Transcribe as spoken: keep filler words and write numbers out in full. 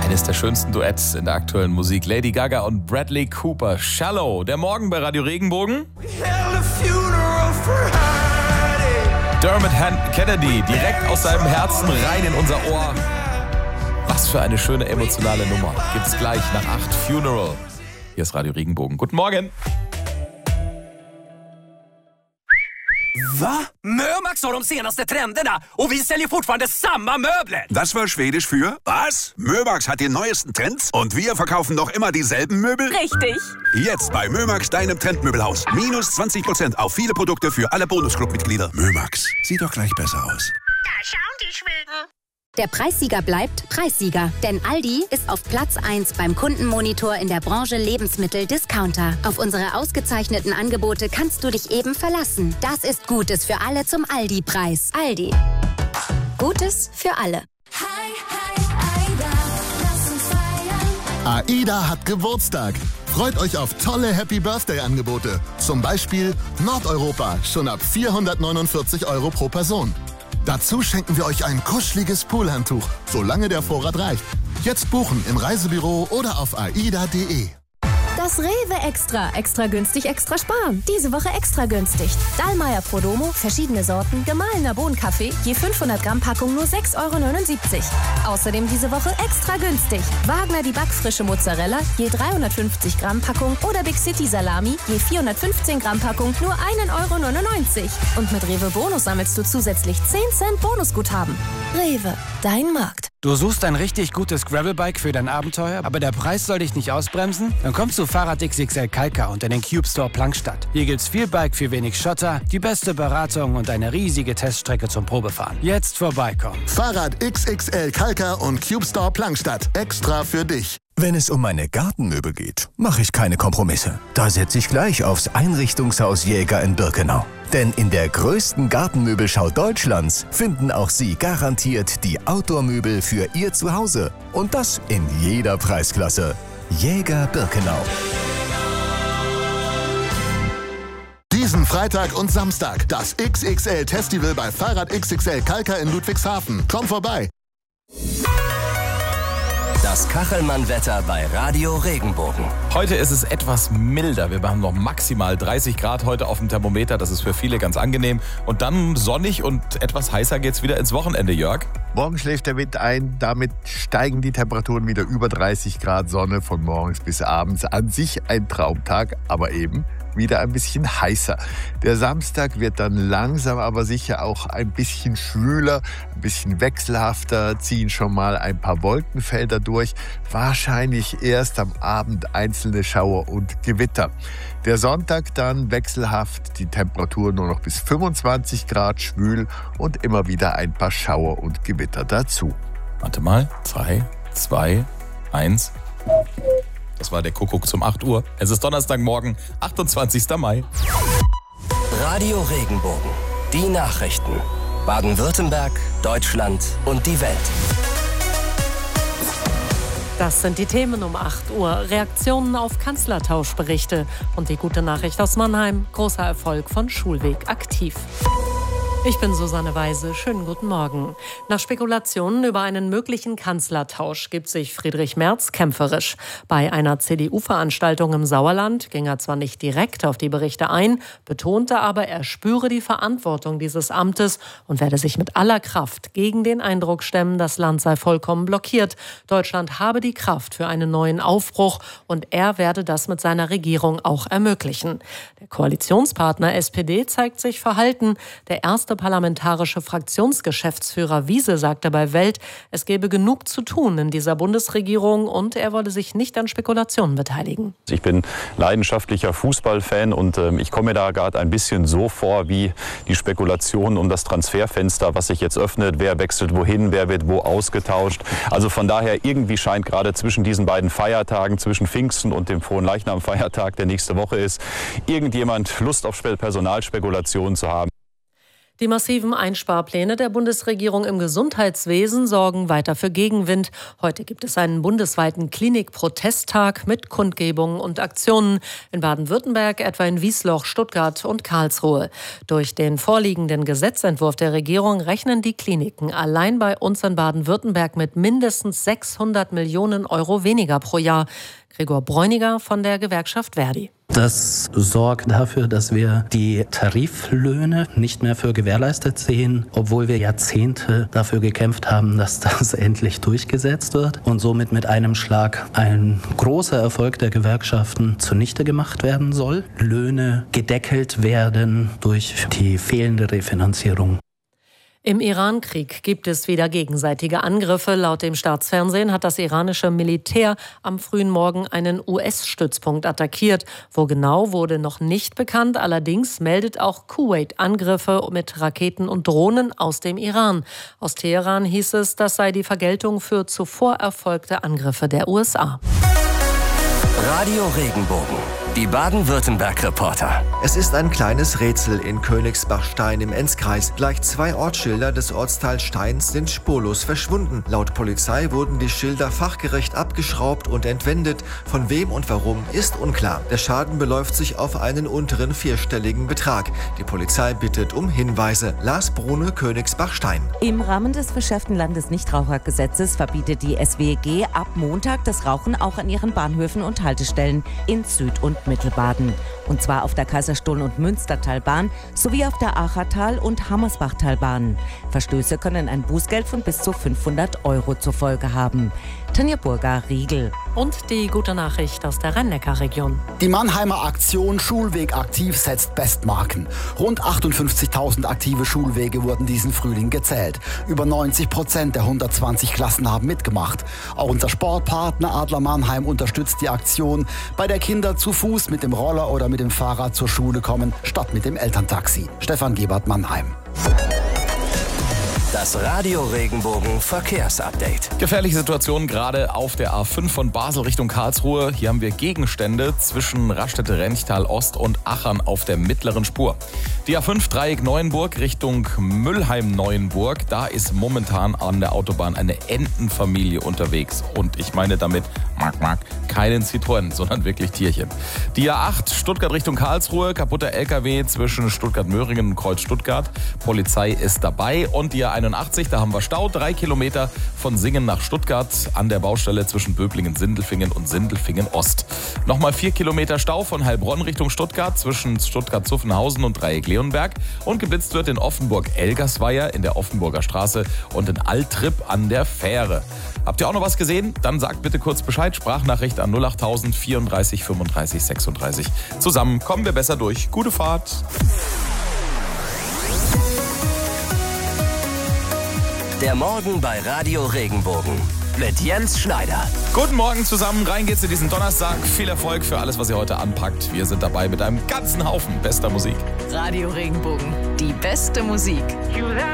Eines der schönsten Duetts in der aktuellen Musik. Lady Gaga und Bradley Cooper. Shallow. Der Morgen bei Radio Regenbogen. Dermot Kennedy, direkt aus seinem Herzen rein in unser Ohr. Was für eine schöne emotionale Nummer. Gibt's gleich nach acht. Funeral. Hier ist Radio Regenbogen. Guten Morgen. Va? Mömax har de senaste trenderna och vi säljer fortfarande samma möbler. Das war Schwedisch für was? Mömax hat die neuesten Trends und wir verkaufen noch immer dieselben Möbel? Richtig. Jetzt bei Mömax, deinem Trendmöbelhaus. Minus zwanzig Prozent auf viele Produkte für alle Bonusclub-Mitglieder. Mömax, sieht doch gleich besser aus. Da schauen die Schweden. Der Preissieger bleibt Preissieger, denn Aldi ist auf Platz eins beim Kundenmonitor in der Branche Lebensmittel-Discounter. Auf unsere ausgezeichneten Angebote kannst du dich eben verlassen. Das ist Gutes für alle zum Aldi-Preis. Aldi. Gutes für alle. Hi, hi, Aida, lass uns feiern. AIDA hat Geburtstag. Freut euch auf tolle Happy-Birthday-Angebote. Zum Beispiel Nordeuropa, schon ab vierhundertneunundvierzig Euro pro Person. Dazu schenken wir euch ein kuscheliges Poolhandtuch, solange der Vorrat reicht. Jetzt buchen im Reisebüro oder auf aida punkt de. Das Rewe Extra. Extra günstig, extra sparen. Diese Woche extra günstig. Dallmayr Prodomo, verschiedene Sorten, gemahlener Bohnenkaffee, je fünfhundert Gramm Packung nur sechs Euro neunundsiebzig. Außerdem diese Woche extra günstig. Wagner die backfrische Mozzarella, je dreihundertfünfzig Gramm Packung oder Big City Salami, je vierhundertfünfzehn Gramm Packung nur ein Euro neunundneunzig. Und mit Rewe Bonus sammelst du zusätzlich zehn Cent Bonusguthaben. Rewe, dein Markt. Du suchst ein richtig gutes Gravelbike für dein Abenteuer, aber der Preis soll dich nicht ausbremsen? Dann kommst du Fahrrad X X L Kalka und in den Cube Store Plankstadt. Hier gibt's viel Bike für wenig Schotter, die beste Beratung und eine riesige Teststrecke zum Probefahren. Jetzt vorbeikommen. Fahrrad X X L Kalka und Cube Store Plankstadt. Extra für dich. Wenn es um meine Gartenmöbel geht, mache ich keine Kompromisse. Da setze ich gleich aufs Einrichtungshaus Jäger in Birkenau. Denn in der größten Gartenmöbelschau Deutschlands finden auch Sie garantiert die Outdoor-Möbel für Ihr Zuhause. Und das in jeder Preisklasse. Jäger Birkenau. Diesen Freitag und Samstag das X X L-Festival bei Fahrrad X X L Kalka in Ludwigshafen. Komm vorbei. Das Kachelmann-Wetter bei Radio Regenbogen. Heute ist es etwas milder. Wir haben noch maximal dreißig Grad heute auf dem Thermometer. Das ist für viele ganz angenehm. Und dann sonnig und etwas heißer geht's wieder ins Wochenende, Jörg. Morgen schläft der Wind ein. Damit steigen die Temperaturen wieder über dreißig Grad, Sonne von morgens bis abends. An sich ein Traumtag, aber eben wieder ein bisschen heißer. Der Samstag wird dann langsam, aber sicher auch ein bisschen schwüler, ein bisschen wechselhafter, ziehen schon mal ein paar Wolkenfelder durch. Wahrscheinlich erst am Abend einzelne Schauer und Gewitter. Der Sonntag dann wechselhaft, die Temperatur nur noch bis fünfundzwanzig Grad, schwül und immer wieder ein paar Schauer und Gewitter dazu. Warte mal, drei, zwei, eins. Das war der Kuckuck zum acht Uhr. Es ist Donnerstagmorgen, achtundzwanzigster Mai. Radio Regenbogen. Die Nachrichten. Baden-Württemberg, Deutschland und die Welt. Das sind die Themen um acht Uhr. Reaktionen auf Kanzlertauschberichte. Und die gute Nachricht aus Mannheim. Großer Erfolg von Schulweg aktiv. Ich bin Susanne Weise. Schönen guten Morgen. Nach Spekulationen über einen möglichen Kanzlertausch gibt sich Friedrich Merz kämpferisch. Bei einer C D U-Veranstaltung im Sauerland ging er zwar nicht direkt auf die Berichte ein, betonte aber, er spüre die Verantwortung dieses Amtes und werde sich mit aller Kraft gegen den Eindruck stemmen, das Land sei vollkommen blockiert. Deutschland habe die Kraft für einen neuen Aufbruch und er werde das mit seiner Regierung auch ermöglichen. Der Koalitionspartner S P D zeigt sich verhalten. Der erste parlamentarische Fraktionsgeschäftsführer Wiese sagte bei Welt, es gäbe genug zu tun in dieser Bundesregierung und er wolle sich nicht an Spekulationen beteiligen. Ich bin leidenschaftlicher Fußballfan und äh, ich komme mir da gerade ein bisschen so vor wie die Spekulationen um das Transferfenster, was sich jetzt öffnet, wer wechselt wohin, wer wird wo ausgetauscht. Also von daher irgendwie scheint gerade zwischen diesen beiden Feiertagen, zwischen Pfingsten und dem Fronleichnam-Feiertag, der nächste Woche ist, irgendjemand Lust auf Personalspekulationen zu haben. Die massiven Einsparpläne der Bundesregierung im Gesundheitswesen sorgen weiter für Gegenwind. Heute gibt es einen bundesweiten Klinik-Protesttag mit Kundgebungen und Aktionen. In Baden-Württemberg, etwa in Wiesloch, Stuttgart und Karlsruhe. Durch den vorliegenden Gesetzentwurf der Regierung rechnen die Kliniken allein bei uns in Baden-Württemberg mit mindestens sechshundert Millionen Euro weniger pro Jahr. Gregor Bräuniger von der Gewerkschaft Verdi. Das sorgt dafür, dass wir die Tariflöhne nicht mehr für gewährleistet sehen, obwohl wir Jahrzehnte dafür gekämpft haben, dass das endlich durchgesetzt wird und somit mit einem Schlag ein großer Erfolg der Gewerkschaften zunichte gemacht werden soll. Löhne gedeckelt werden durch die fehlende Refinanzierung. Im Iran-Krieg gibt es wieder gegenseitige Angriffe. Laut dem Staatsfernsehen hat das iranische Militär am frühen Morgen einen U S-Stützpunkt attackiert. Wo genau, wurde noch nicht bekannt. Allerdings meldet auch Kuwait Angriffe mit Raketen und Drohnen aus dem Iran. Aus Teheran hieß es, das sei die Vergeltung für zuvor erfolgte Angriffe der U S A. Radio Regenbogen, die Baden-Württemberg-Reporter. Es ist ein kleines Rätsel in Königsbach-Stein im Enzkreis. Gleich zwei Ortsschilder des Ortsteils Steins sind spurlos verschwunden. Laut Polizei wurden die Schilder fachgerecht abgeschraubt und entwendet. Von wem und warum ist unklar. Der Schaden beläuft sich auf einen unteren vierstelligen Betrag. Die Polizei bittet um Hinweise. Lars Brune, Königsbach-Stein. Im Rahmen des verschärften Landesnichtrauchergesetzes verbietet die S W G ab Montag das Rauchen auch an ihren Bahnhöfen und Haltestellen in Süd- und Mittelbaden. Und zwar auf der Kaiserstuhln- und Münstertalbahn sowie auf der Achertal- und Hammersbachtalbahn. Verstöße können ein Bußgeld von bis zu fünfhundert Euro zur Folge haben. Tanja Burger, Riegel. Und die gute Nachricht aus der Rhein-Neckar-Region. Die Mannheimer Aktion Schulweg aktiv setzt Bestmarken. Rund achtundfünfzigtausend aktive Schulwege wurden diesen Frühling gezählt. Über neunzig Prozent der hundertzwanzig Klassen haben mitgemacht. Auch unser Sportpartner Adler Mannheim unterstützt die Aktion, bei der Kinder zu Fuß, mit dem Roller oder mit dem Fahrrad zur Schule kommen, statt mit dem Elterntaxi. Stefan Gebert, Mannheim. Das Radio Regenbogen Verkehrsupdate. Gefährliche Situation gerade auf der A fünf von Basel Richtung Karlsruhe. Hier haben wir Gegenstände zwischen Raststätte-Renchtal Ost und Achern auf der mittleren Spur. Die A fünf Dreieck Neuenburg Richtung Müllheim-Neuenburg. Da ist momentan an der Autobahn eine Entenfamilie unterwegs. Und ich meine damit, mark, mark, keinen Citroën, sondern wirklich Tierchen. Die A acht Stuttgart Richtung Karlsruhe. Kaputter L K W zwischen Stuttgart-Möhringen und Kreuz Stuttgart. Polizei ist dabei. Und die A einundachtzig, da haben wir Stau. Drei Kilometer von Singen nach Stuttgart an der Baustelle zwischen Böblingen-Sindelfingen und Sindelfingen-Ost. Nochmal vier Kilometer Stau von Heilbronn Richtung Stuttgart zwischen Stuttgart-Zuffenhausen und Dreieck-Leonberg. Und geblitzt wird in Offenburg-Elgersweier in der Offenburger Straße und in Altrip an der Fähre. Habt ihr auch noch was gesehen? Dann sagt bitte kurz Bescheid. Sprachnachricht an null acht tausend vierunddreißig fünfunddreißig sechsunddreißig. Zusammen kommen wir besser durch. Gute Fahrt. Der Morgen bei Radio Regenbogen mit Jens Schneider. Guten Morgen zusammen, rein geht's in diesen Donnerstag. Viel Erfolg für alles, was ihr heute anpackt. Wir sind dabei mit einem ganzen Haufen bester Musik. Radio Regenbogen, die beste Musik.